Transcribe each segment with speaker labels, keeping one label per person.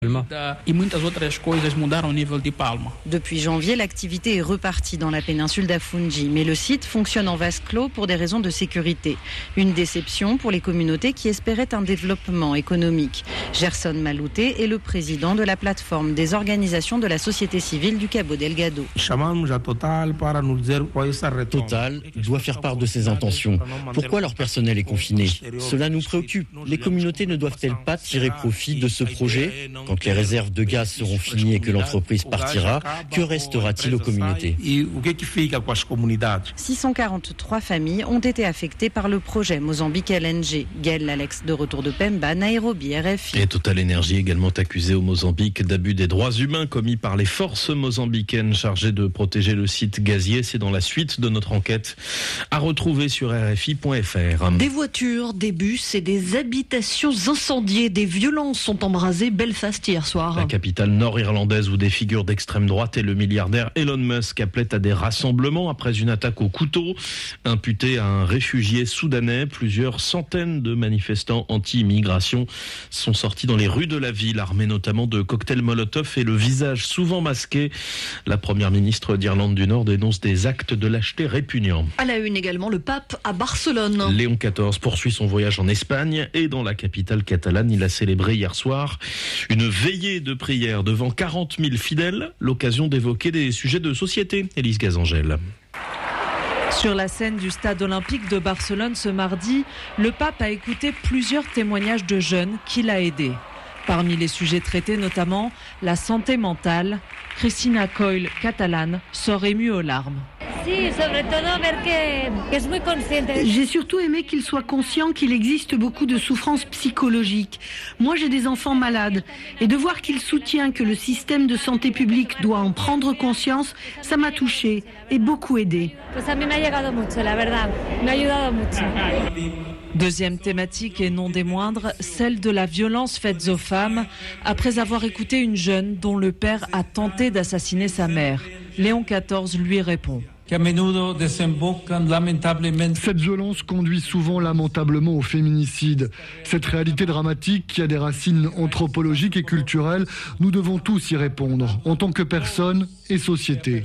Speaker 1: Depuis janvier, l'activité est repartie dans la péninsule d'Afungi, mais le site fonctionne en vase clos pour des raisons de sécurité. Une déception pour les communautés qui espéraient un développement économique. Gerson Malouté est le président de la plateforme des organisations de la société civile du Cabo Delgado.
Speaker 2: Total doit faire part de ses intentions. Pourquoi leur personnel est confiné ? Cela nous préoccupe. Les communautés ne doivent-elles pas tirer profit de ce projet ? Quand les réserves de gaz seront finies et que l'entreprise partira, que restera-t-il aux communautés ?
Speaker 1: 643 familles ont été affectées par le projet Mozambique LNG. Gaël Alex de retour de Pemba, Nairobi, RFI.
Speaker 3: Et Total Energy également accusé au Mozambique d'abus des droits humains commis par les forces mozambicaines chargées de protéger le site gazier. C'est dans la suite de notre enquête à retrouver sur RFI.fr.
Speaker 4: Des voitures, des bus et des habitations incendiées. Des violences sont embrasées Belfast hier soir.
Speaker 3: La capitale nord-irlandaise où des figures d'extrême droite et le milliardaire Elon Musk appelaient à des rassemblements après une attaque au couteau imputée à un réfugié soudanais. Plusieurs centaines de manifestants anti-immigration sont sortis dans les rues de la ville, armés notamment de cocktails Molotov et le visage souvent masqué. La première ministre d'Irlande du Nord dénonce des actes de lâcheté répugnants.
Speaker 4: À la une également, le pape à Barcelone.
Speaker 3: Léon XIV poursuit son voyage en Espagne et dans la capitale catalane, il a célébré hier soir une veillée de prière devant 40 000 fidèles, l'occasion d'évoquer des sujets de société. Élise Gazangel.
Speaker 5: Sur la scène du stade olympique de Barcelone ce mardi, le pape a écouté plusieurs témoignages de jeunes qu'il a aidés. Parmi les sujets traités notamment la santé mentale. Cristina Coll, catalane, sort émue aux larmes.
Speaker 6: J'ai surtout aimé qu'il soit conscient qu'il existe beaucoup de souffrances psychologiques. Moi, j'ai des enfants malades. Et de voir qu'il soutient que le système de santé publique doit en prendre conscience, ça m'a touchée et beaucoup aidé.
Speaker 5: Deuxième thématique et non des moindres, celle de la violence faite aux femmes après avoir écouté une jeune dont le père a tenté d'assassiner sa mère. Léon XIV lui répond.
Speaker 7: Cette violence conduit souvent lamentablement au féminicide. Cette réalité dramatique qui a des racines anthropologiques et culturelles, nous devons tous y répondre, en tant que personne et société.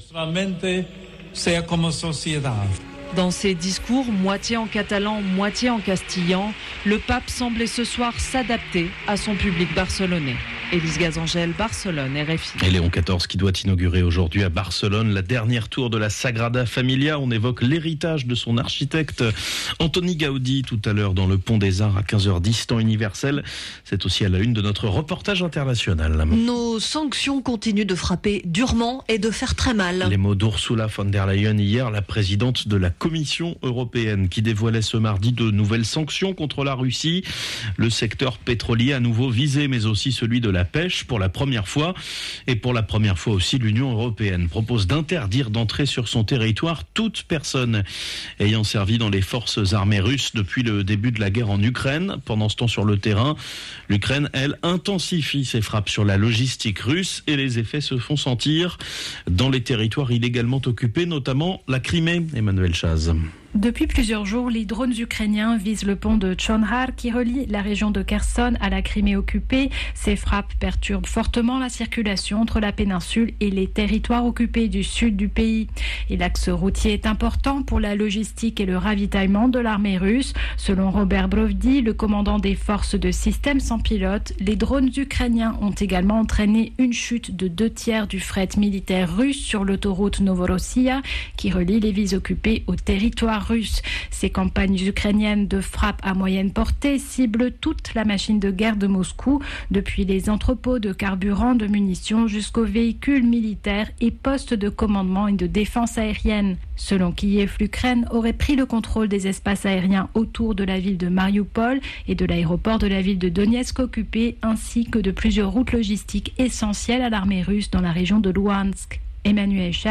Speaker 5: Dans ses discours, moitié en catalan, moitié en castillan, le pape semblait ce soir s'adapter à son public barcelonais. Élise Gazangel, Barcelone, RFI.
Speaker 3: Et Léon XIV qui doit inaugurer aujourd'hui à Barcelone la dernière tour de la Sagrada Familia. On évoque l'héritage de son architecte Antoni Gaudi tout à l'heure dans le Pont des Arts à 15h10, temps universel. C'est aussi à la une de notre reportage international.
Speaker 4: Nos sanctions continuent de frapper durement et de faire très mal.
Speaker 3: Les mots d'Ursula von der Leyen hier, la présidente de la Commission européenne qui dévoilait ce mardi de nouvelles sanctions contre la Russie. Le secteur pétrolier à nouveau visé, mais aussi celui de la pêche pour la première fois. Et pour la première fois aussi, l'Union européenne propose d'interdire d'entrer sur son territoire toute personne ayant servi dans les forces armées russes depuis le début de la guerre en Ukraine. Pendant ce temps, sur le terrain, l'Ukraine, elle, intensifie ses frappes sur la logistique russe et les effets se font sentir dans les territoires illégalement occupés, notamment la Crimée. Emmanuel Chaz.
Speaker 8: Depuis plusieurs jours, les drones ukrainiens visent le pont de Chonhar qui relie la région de Kherson à la Crimée occupée. Ces frappes perturbent fortement la circulation entre la péninsule et les territoires occupés du sud du pays. Et l'axe routier est important pour la logistique et le ravitaillement de l'armée russe. Selon Robert Brovdi, le commandant des forces de système sans pilote, les drones ukrainiens ont également entraîné une chute de 2/3 du fret militaire russe sur l'autoroute Novorossiya qui relie les villes occupées au territoire russe. Ces campagnes ukrainiennes de frappe à moyenne portée ciblent toute la machine de guerre de Moscou, depuis les entrepôts de carburant, de munitions jusqu'aux véhicules militaires et postes de commandement et de défense aérienne. Selon Kiev, l'Ukraine aurait pris le contrôle des espaces aériens autour de la ville de Mariupol et de l'aéroport de la ville de Donetsk occupé, ainsi que de plusieurs routes logistiques essentielles à l'armée russe dans la région de Louhansk. Emmanuel Chaz,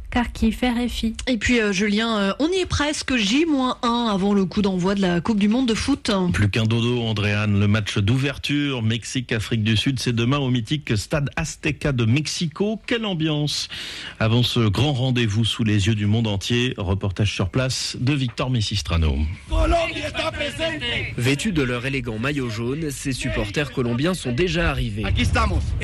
Speaker 8: Kharkiv, RFI.
Speaker 4: Et puis Julien, on y est presque, J-1 avant le coup d'envoi de la Coupe du Monde de foot.
Speaker 3: Plus qu'un dodo, Andréane. Le match d'ouverture Mexique-Afrique du Sud, c'est demain au mythique Stade Azteca de Mexico. Quelle ambiance avant ce grand rendez-vous sous les yeux du monde entier. Reportage sur place de Victor Messistrano.
Speaker 9: Vêtus de leur élégant maillot jaune, ces supporters colombiens sont déjà arrivés.